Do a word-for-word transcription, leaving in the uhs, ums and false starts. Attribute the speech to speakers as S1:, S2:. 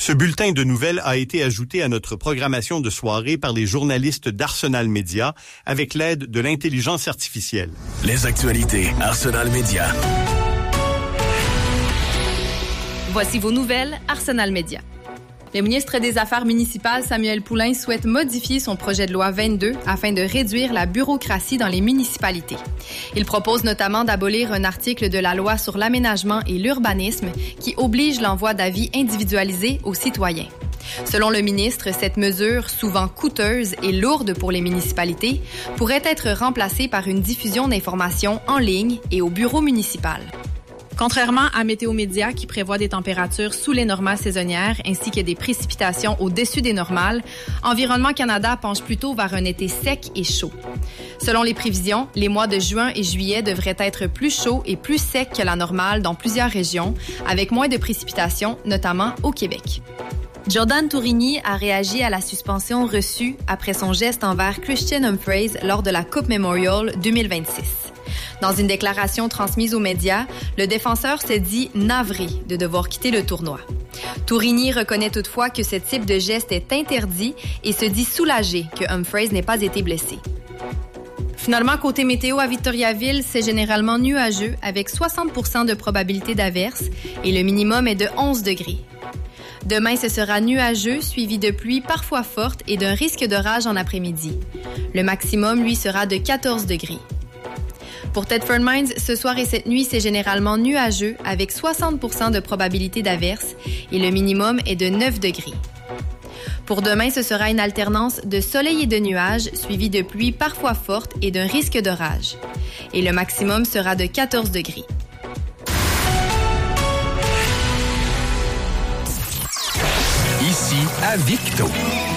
S1: Ce bulletin de nouvelles a été ajouté à notre programmation de soirée par les journalistes d'Arsenal Média avec l'aide de l'intelligence artificielle.
S2: Les actualités Arsenal Média.
S3: Voici vos nouvelles Arsenal Média. Le ministre des Affaires municipales, Samuel Poulin, souhaite modifier son projet de loi vingt-deux afin de réduire la bureaucratie dans les municipalités. Il propose notamment d'abolir un article de la loi sur l'aménagement et l'urbanisme qui oblige l'envoi d'avis individualisés aux citoyens. Selon le ministre, cette mesure, souvent coûteuse et lourde pour les municipalités, pourrait être remplacée par une diffusion d'informations en ligne et au bureau municipal. Contrairement à Météo Média qui prévoit des températures sous les normales saisonnières ainsi que des précipitations au-dessus des normales, Environnement Canada penche plutôt vers un été sec et chaud. Selon les prévisions, les mois de juin et juillet devraient être plus chauds et plus secs que la normale dans plusieurs régions, avec moins de précipitations, notamment au Québec. Jordan Tourigny a réagi à la suspension reçue après son geste envers Christian Humphreys lors de la Coupe Memorial deux mille vingt-six. Dans une déclaration transmise aux médias, le défenseur s'est dit navré de devoir quitter le tournoi. Tourigny reconnaît toutefois que ce type de geste est interdit et se dit soulagé que Humphreys n'ait pas été blessé. Finalement, côté météo à Victoriaville, c'est généralement nuageux avec soixante pour cent de probabilité d'averse et le minimum est de onze degrés. Demain, ce sera nuageux, suivi de pluie parfois forte et d'un risque d'orage en après-midi. Le maximum, lui, sera de quatorze degrés. Pour Thetford Mines, ce soir et cette nuit, c'est généralement nuageux avec soixante pour cent de probabilité d'averse et le minimum est de neuf degrés. Pour demain, ce sera une alternance de soleil et de nuages, suivi de pluie parfois forte et d'un risque d'orage. Et le maximum sera de quatorze degrés.
S2: Ici, à Victo.